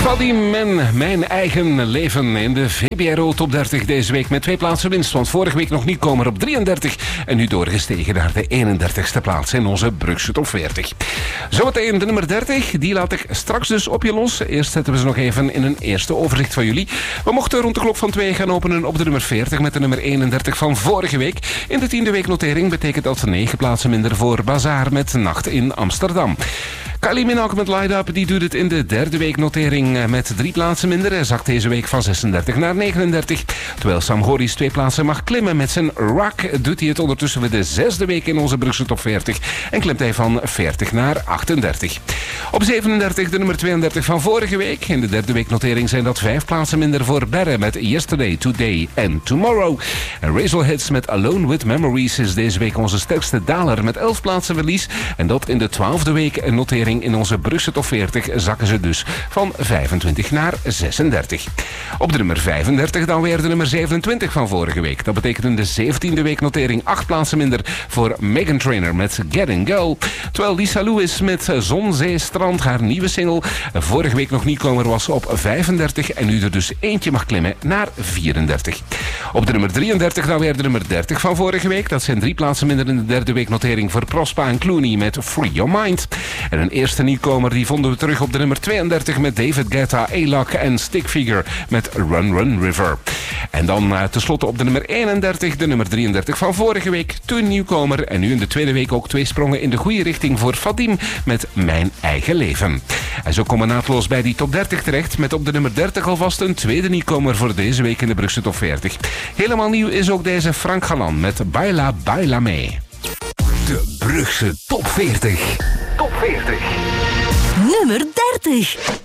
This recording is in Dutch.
Vadim en Mijn Eigen Leven in de VPRO Top 30 deze week met 2 plaatsen winst. Want vorige week nog Nieuwkomer op 33 en nu doorgestegen naar de 31ste plaats in onze Brugse Top 40. Zometeen de nummer 30, die laat ik straks dus op je los. Eerst zetten we ze nog even in een eerste overzicht van jullie. We mochten rond de klok van 2 gaan openen op de nummer 40 met de nummer 31 van vorige week. In de 10e weeknotering betekent dat 9 plaatsen minder voor Bazaar met Nacht in Amsterdam. Kylie Minogue met Light Up, die doet het in de 3e weeknotering met 3 plaatsen minder. Hij zakt deze week van 36 naar 39. Terwijl Sam Goris 2 plaatsen mag klimmen met zijn Rock, doet hij het ondertussen weer de 6e week in onze Brugse Top 40. En klimt hij van 40 naar 38. Op 37 de nummer 32 van vorige week. In de 3e weeknotering zijn dat 5 plaatsen minder voor Berre met Yesterday, Today and Tomorrow. En Razorheads met Alone with Memories is deze week onze sterkste daler met 11 plaatsen verlies. En dat in de 12e week een notering in onze Brugse Top 40 zakken ze dus van 25 naar 36. Op de nummer 35 dan weer de nummer 27 van vorige week. Dat betekent in de 17e weeknotering 8 plaatsen minder voor Meghan Trainor met Get and Go. Terwijl Lisa Lewis met Zon, Zee, Strand, haar nieuwe single, vorige week nog Nieuwkomer was op 35 en nu er dus eentje mag klimmen naar 34. Op de nummer 33 dan weer de nummer 30 van vorige week. Dat zijn 3 plaatsen minder in de 3e weeknotering voor Prospa en Clooney met Free Your Mind. En een eerste nieuwkomer die vonden we terug op de nummer 32 met David Guetta, A-Lock en Stickfigure met Run Run River. En dan tenslotte op de nummer 31, de nummer 33 van vorige week, toen nieuwkomer. En nu in de 2e week ook 2 sprongen in de goede richting voor Vadim met Mijn Eigen Leven. En zo komen we naadloos bij die top 30 terecht met op de nummer 30 alvast een tweede nieuwkomer voor deze week in de Brugse Top 40. Helemaal nieuw is ook deze Frank Galan met Baila Baila Me. De Brugse Top 40. Top 40. Nummer 30.